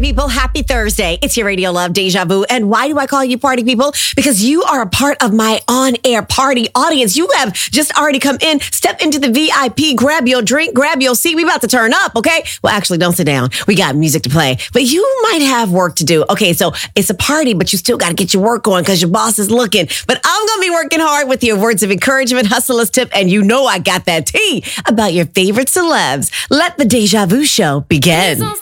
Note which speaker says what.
Speaker 1: people. Happy Thursday. It's your Radio Love Deja Vu. And why do I call you party people? Because you are a part of my on-air party audience. You have just already come in. Step into the VIP, grab your drink, grab your seat. We about to turn up, okay? Well, actually, don't sit down. We got music to play. But you might have work to do. Okay, so it's a party, but you still got to get your work on because your boss is looking. But I'm going to be working hard with your words of encouragement, hustlers tip, and you know I got that tea about your favorite celebs. Let the Deja Vu show begin.